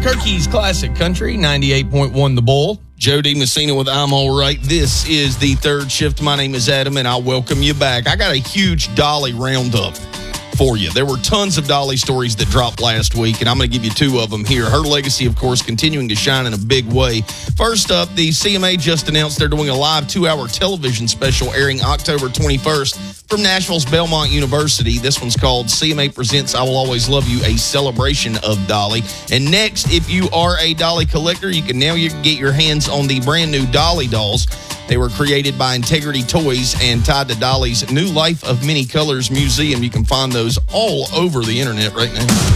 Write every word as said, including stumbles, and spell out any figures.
Albuquerque's Classic Country, ninety-eight point one The Bull. Joe D. Messina with I'm All Right. This is the third shift. My name is Adam, and I welcome you back. I got a huge Dolly roundup for you. There were tons of Dolly stories that dropped last week, and I'm going to give you two of them here. Her legacy, of course, continuing to shine in a big way. First up, the C M A just announced they're doing a live two-hour television special airing October twenty-first from Nashville's Belmont University. This one's called C M A Presents I Will Always Love You, a celebration of Dolly. And next, if you are a Dolly collector, you can now get your hands on the brand new Dolly dolls. They were created by Integrity Toys and tied to Dolly's New Life of Many Colors Museum. You can find those all over the internet right now.